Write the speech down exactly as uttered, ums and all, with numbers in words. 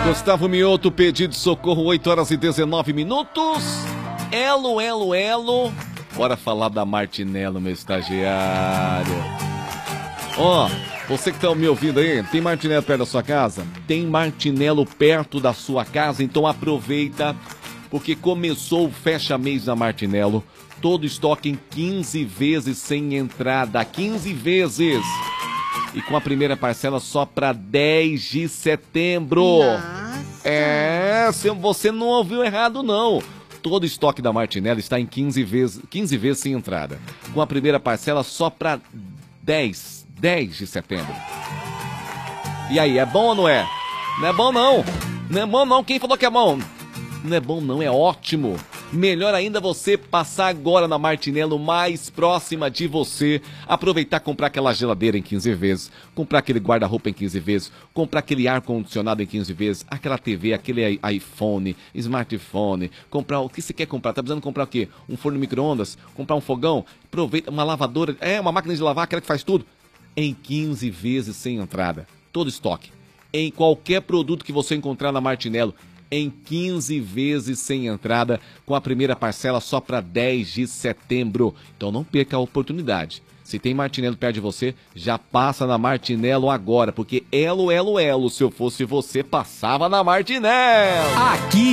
Gustavo Mioto, pedido de socorro, oito horas e dezenove minutos. Elo, elo, elo. Bora falar da Martinello, meu estagiário. Ó, oh, você que tá me ouvindo aí, tem Martinello perto da sua casa? Tem Martinello perto da sua casa? Então aproveita, porque começou o fecha-mês da Martinello. Todo estoque em quinze vezes sem entrada. quinze vezes. E com a primeira parcela só para dez de setembro. Nossa. É, você não ouviu errado não. Todo estoque da Martinello está em quinze vezes, quinze vezes sem entrada. Com a primeira parcela só para dez de setembro. E aí, é bom ou não é? Não é bom não. Não é bom não. Quem falou que é bom? Não é bom não, é ótimo. Melhor ainda você passar agora na Martinello mais próxima de você. Aproveitar, comprar aquela geladeira em quinze vezes, comprar aquele guarda-roupa em quinze vezes, comprar aquele ar-condicionado em quinze vezes, aquela T V, aquele iPhone, smartphone, comprar o que você quer comprar. Tá precisando comprar o quê? Um forno micro-ondas, comprar um fogão, aproveita uma lavadora, é uma máquina de lavar, aquela que faz tudo. Em quinze vezes sem entrada. Todo estoque. Em qualquer produto que você encontrar na Martinello. Em quinze vezes sem entrada, com a primeira parcela só para dez de setembro. Então não perca a oportunidade. Se tem Martinello perto de você, já passa na Martinello agora, porque elo, elo, elo, se eu fosse você, passava na Martinello. Aqui